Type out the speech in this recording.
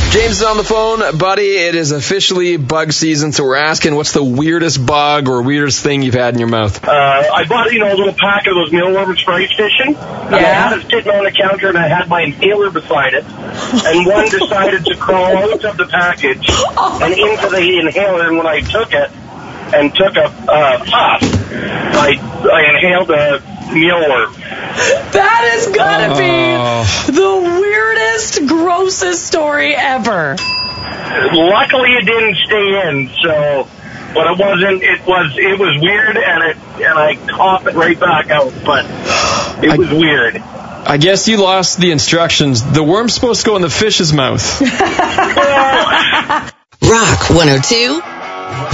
James is on the phone. Buddy, it is officially bug season, so we're asking, what's the weirdest bug or weirdest thing you've had in your mouth? I bought, a little pack of those mealworms for ice fishing. And I had it sitting on the counter, and I had my inhaler beside it. And one decided to crawl out of the package and into the inhaler, and when I took it and took a puff, I inhaled a mealworm. That is gotta be the weirdest, grossest story ever. Luckily, it didn't stay in, so, but it wasn't. It was weird, and I coughed it right back out, but it was weird. I guess you lost the instructions. The worm's supposed to go in the fish's mouth. Rock 102.